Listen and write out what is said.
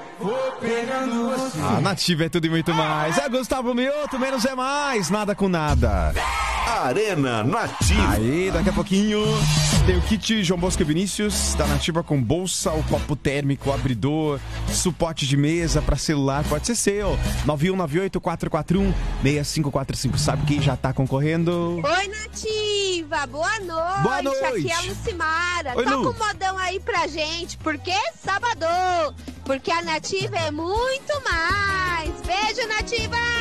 vou pegando você. A Nativa é tudo e muito mais. É Gustavo Mioto, menos é mais. Nada com nada. Arena Nativa. Aí, daqui a pouquinho tem o kit João Bosco e Vinícius da Nativa com bolsa, o copo térmico, abridor, suporte de mesa pra celular, pode ser seu. 9198-441-6545. Sabe quem já tá concorrendo? Oi, Nativa, boa noite. Boa noite. Aqui é a Lucimara. Oi, Toca Lu. um modão aí pra gente, porque é sábado. Porque a Nativa é muito mais. Beijo, Nativa!